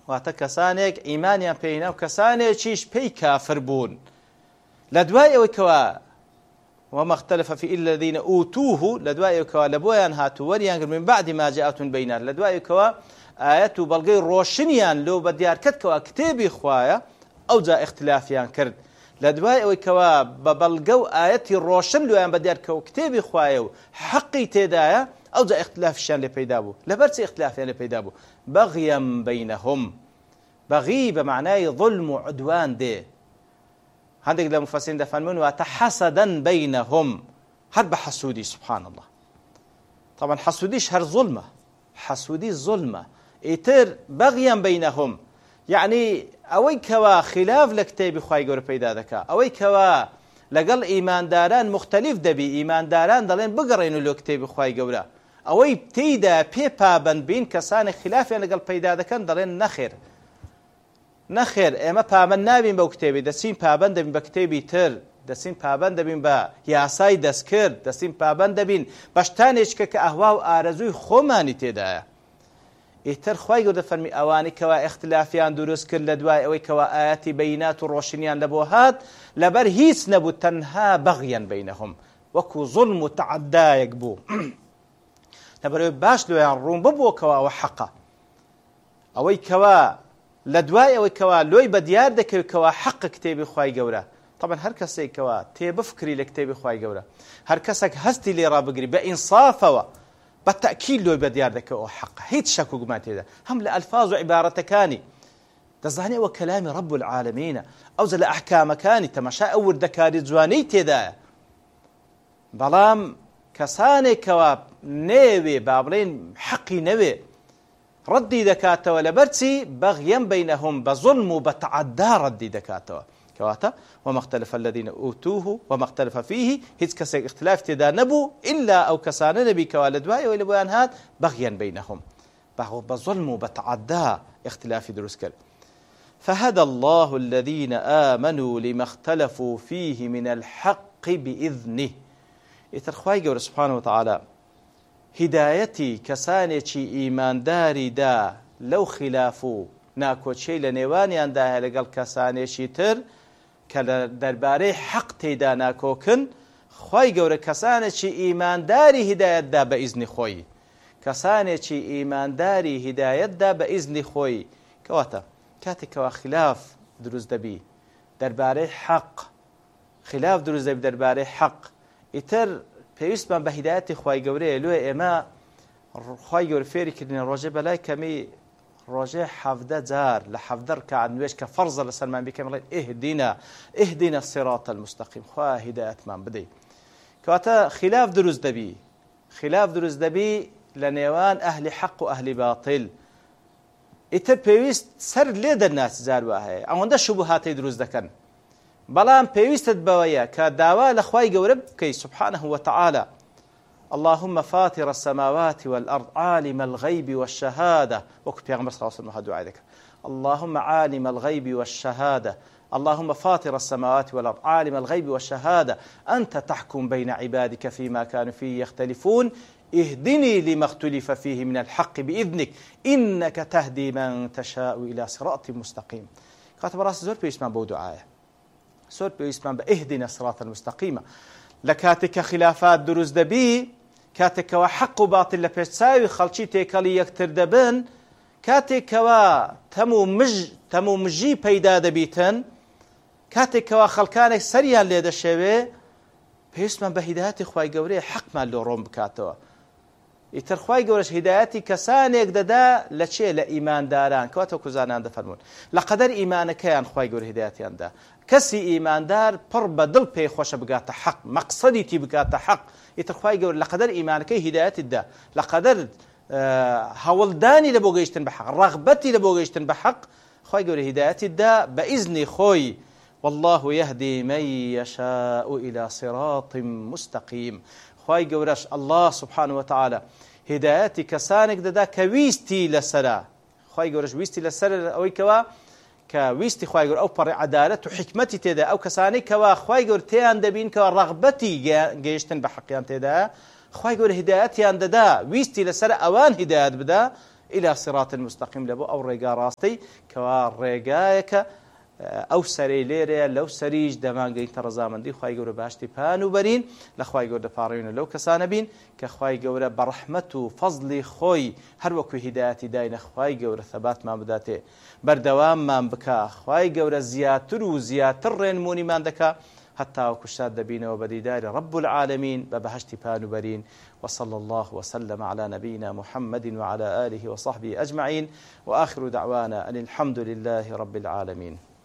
واتە کەسانێک ئیمانیان پێینا و کەسانێکیش پێی کافر بوون لە دوای ئەوەی کەوا وما اختلف فيه إلا الذين أوتوه لدواء كوا لبويان هاتوا وريان من بعد ما جاءتهم بينات لدواء كوا آيات بلغي روشنيان لو بديار كت كوا كتابي خوايا أو جاء اختلافيان كرد لدواء كوا ببلغو آيات روشن لو أن بديار كوا كتابي خوايا حقي تدايا أو جاء اختلاف الشان لبيدابو لبرس اختلافيان لبيدابو بغيا بينهم بغي بمعنى ظلم وعدوان ده هندق لمفسرين دفنون وتحسدا بينهم هرب حسودي سبحان الله طبعا حسوديش هر ظلمة حسودي ظلمة إتر بغيا بينهم يعني أوي كوا خلاف لكتاب خواي قور بيدا ذكا أوي كوا لقل إيمان داران مختلف دبي إيمان داران دلين بقرينو لو كتاب خواي قورا أوي بتيدا بيبا بين كسان خلاف يعني لقل بيدا ذكا دلين نخير نەخێر ئێمە پابەند نابین بەو کتێبی دەچین پابەند دەبین بە کتێبی تر دەچین پابەند دەبین بە یاسای دەستکرد دەچین پابەند دەبین بە شتانێکە کە ئەهوا و ئارەزووی خۆمانی تێدایە ئیتر خوای گەورە دەفەرمی ئەوانی کەوا ئیختلافیان دروست کرد لە دوای ئەوەی کەوا ئاەتی بەینات و ڕۆشنیان لەبۆ هات لەبەر هیچ نەبوو تەنها بەغیان بەینەهم وەکو زوڵم و تەعەدایەک بوو لەبەرەوەی باش لۆیان ڕوون ببووکەوە ئەوە حەقە ئەوەی کەوا لدواء وكوا لوي بديار دك كوا حق كتابي خواي جورا طبعا هر كسي كوا تيب فكري لكتابي خواي جورا هر كسك هستي لي رابقري بإنصافه بالتأكيد لوي بديار دك حق هيت شكو قماتي ده هم لألفاظ وعبارة كاني تزاني وكلام رب العالمين أوزل أحكام كاني تمشى أول دكاري زواني تدا بلام كساني كوا نوي بابلين حقي نوي ردي دكاتوا لبرتي بغيا بينهم بظلم وبتعدى ردي دكاتوا كواتا وما اختلف الذين أوتوه وما اختلف فيه هيت كسك اختلاف تدا نبو إلا أو كسان نبي كوالدواي وإلى بيان هات بغيا بينهم بظلم وبتعدى اختلاف دروسكل فهدى الله الذين آمنوا لما اختلفوا فيه من الحق بإذنه يترخواي قول سبحانه وتعالى هدايتي كسانيشي إيمان داري دا لو خلافو ناكو شي لنيوانيان دا لقل كسانيشي تر كلا درباري حق تيدا ناكوكن خوي قورة كسانيشي إيمان داري هدايت دا بإذن خوي كسانيشي إيمان داري هدايت دا بإذن خوي كواتا كاتي كوا خلاف دروز دبي درباري حق خلاف دروز دبي درباري حق إتر پێویستمان بە هیدایەتی خوای گەورەیە لێ ئێمە خوای گەورە فێری کردنە ڕۆژێ بەلای کەمی ڕۆژێ 17 جار لە 17 ڕکعات نوێژ کە فەرزە لەسەرمان بیکەین بڵێن ئهدینا الصراط المستقیم خوا هیدایەتمان بدەی کەواتە خلاف دروست دەبی لە نێوان ئەهلی حەق و ئەهلی باتیل ئیتر پێویست سەر لێ دەرناسی جار وا هەیە ئەوەندە شوبهاتی دروست دەکەن بلام بيوستد بويا كدعوة لخواي جورب كي سبحانه وتعالى اللهم فاطر السماوات والأرض عالم الغيب والشهادة وكتب يا غمر صلى الله عليه وسلم دعاء ذكر اللهم عالم الغيب والشهادة اللهم فاطر السماوات والأرض عالم الغيب والشهادة أنت تحكم بين عبادك فيما كانوا فيه يختلفون اهدني لما اختلف فيه من الحق بإذنك إنك تهدي من تشاء إلى صراط مستقيم كاتب راس زور بيسمع بو دعاء سور بيسمع بإهدنا الصراط المستقيم لكاتك خلافات دروز دبي كاتك وحق باطل لبيتساوي خلشي تيكالي يكتر دبن كاتك تمو مجي بيدا دبيتن كاتك وخلكانك سريان ليدا الشيوي بيسمع بهداياتي خواي قوري حق ما اللي روم بكاتوا يتر خواي قورش هداياتي كسانيك دادا لشي لإيمان داران كواتو كوزانان دفرمون لقدر إيمانك يان خواي قوري هداياتي عنده كسي إيمان دار پر بدل بي خوش بقات حق مقصدي تي بقات حق يترخواي قول لقدر إيمانك هدايات الدا لقدر هولداني لبوغيشتن بحق رغبتي لبوغيشتن بحق خواي قول هدايات الدا بإذن خوي والله يهدي من يشاء إلى صراط مستقيم خواي قولش الله سبحانه وتعالى هداياتي كسانك دا كويستي لسرا خواي قولش ويستي لسرا أوي كوا كويستي خواي قول أو بر عدالة وحكمتي تدا أو كساني كوا خواي قول تيان دبين كوا رغبتي جيشتن بحقيان تدا خواي قول هدايتي عند دا ويستي لسر أوان هدايات بدا إلى صراط المستقيم لبو أو ريقا راستي كوا ريقايك أو سري ليري لو سريج دمان قيت رزامن دي خواهي قولة باشتي بانو برين لخواهي قولة فاريون لو كسانبين كخواهي قولة برحمته فضل خوي هر وكو هدايتي داين خواهي قولة ثبات ما بداته بردوام ما بكا خواهي قولة زياتر وزياتر رينموني ما دكا حتى وكشتاد دبين وبديدار رب العالمين ببهشتي بانو برين وصلى الله وسلم على نبينا محمد وعلى آله وصحبه أجمعين وآخر دعوانا أن الحمد لله رب العالمين.